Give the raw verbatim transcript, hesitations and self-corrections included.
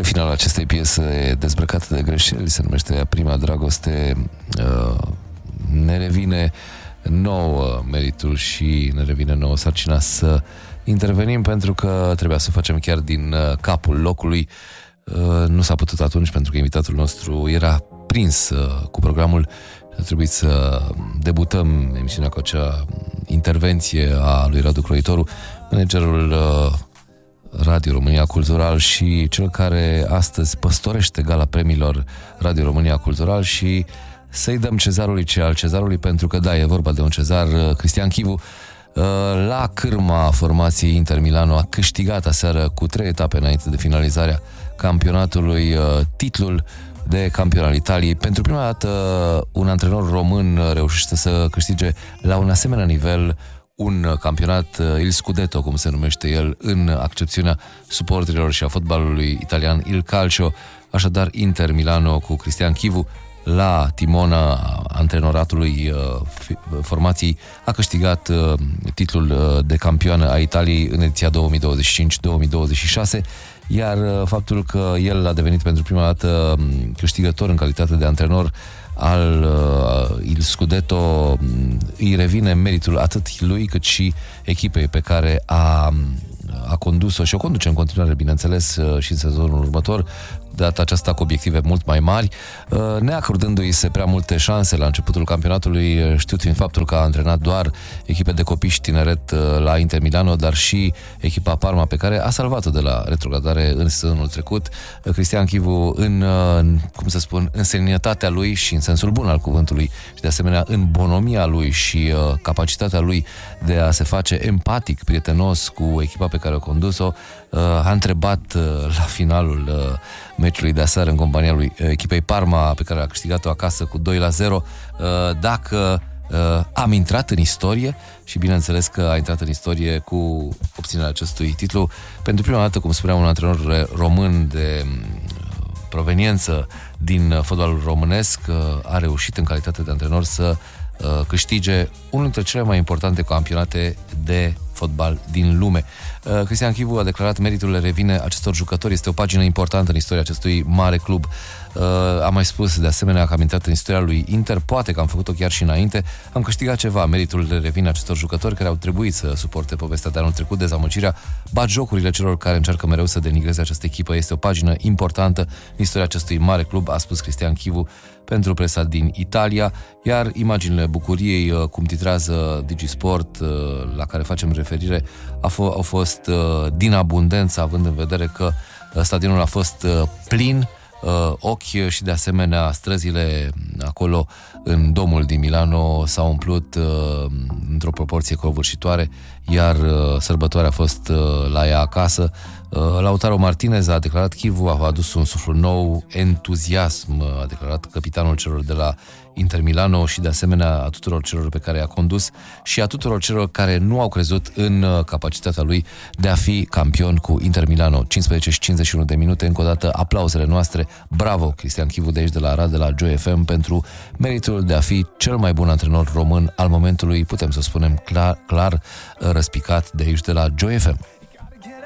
finalul acestei piese dezbrăcată de greșeli, se numește Prima Dragoste. Ne revine nouă meritul și ne revine nouă sarcina să intervenim, pentru că trebuia să o facem chiar din capul locului. Nu s-a putut atunci pentru că invitatul nostru era prins cu programul. A trebuit să debutăm emisiunea cu acea intervenție a lui Radu Croitoru, managerul Radio România Cultural și cel care astăzi păstorește gala premiilor Radio România Cultural, și să-i dăm cezarului ce al cezarului, pentru că da, e vorba de un cezar. Cristian Chivu, la cârma formației Inter Milano, a câștigat aseară cu trei etape înainte de finalizarea campionatului titlul de campion al Italiei. Pentru prima dată un antrenor român reușește să câștige la un asemenea nivel un campionat, Il Scudetto, cum se numește el, în accepțiunea suporterilor și a fotbalului italian, Il Calcio. Așadar, Inter Milano cu Cristian Chivu la timona antrenoratului formației a câștigat titlul de campioană a Italiei în ediția două mii douăzeci și cinci două mii douăzeci și șase, iar faptul că el a devenit pentru prima dată câștigător în calitate de antrenor al uh, Il Scudetto îi revine meritul atât lui cât și echipei pe care a, a condus-o și o conduce în continuare, bineînțeles, și în sezonul următor, de data aceasta cu obiective mult mai mari, neacordându-i se prea multe șanse la începutul campionatului, știut fiind faptul că a antrenat doar echipe de copii și tineret la Inter Milano, dar și echipa Parma, pe care a salvat-o de la retrogradare în sezonul trecut. Cristian Chivu, în, cum să spun, în seninătatea lui și în sensul bun al cuvântului și de asemenea în bonomia lui și capacitatea lui de a se face empatic, prietenos cu echipa pe care o condus-o, a întrebat la finalul meciului de aseară în compania lui echipei Parma, pe care a câștigat-o acasă cu doi la zero, dacă am intrat în istorie, și bineînțeles că a intrat în istorie cu obținerea acestui titlu. Pentru prima dată, cum spunea, un antrenor român de proveniență din fotbalul românesc a reușit în calitate de antrenor să câștige unul dintre cele mai importante campionate de fotbal din lume. Cristian Chivu a declarat: meritul le revine acestor jucători, este o pagină importantă în istoria acestui mare club. Am mai spus de asemenea că am intrat în istoria lui Inter, poate că am făcut-o chiar și înainte, am câștigat ceva, meritul le revine acestor jucători care au trebuit să suporte povestea de anul trecut, dezamăgirea, batjocurile celor care încearcă mereu să denigreze această echipă. Este o pagină importantă în istoria acestui mare club, a spus Cristian Chivu pentru presa din Italia, iar imaginile bucuriei, cum titrează Digisport, la care facem referire, au fost din abundență, având în vedere că stadionul a fost plin, ochi și de asemenea străzile acolo în domul din Milano s-au umplut într-o proporție covârșitoare, iar sărbătoarea a fost la ea acasă. Lautaro Martinez a declarat: Chivu a adus un suflu nou, entuziasm, a declarat capitanul celor de la Inter Milano, și de asemenea a tuturor celor pe care i-a condus și a tuturor celor care nu au crezut în capacitatea lui de a fi campion cu Inter Milano. cincisprezece și cincizeci și unu de minute, încă o dată aplauzele noastre. Bravo Cristian Chivu de aici, de la Arad, de la Joy F M, pentru meritul de a fi cel mai bun antrenor român al momentului, putem să spunem clar, clar răspicat de aici, de la Joy F M.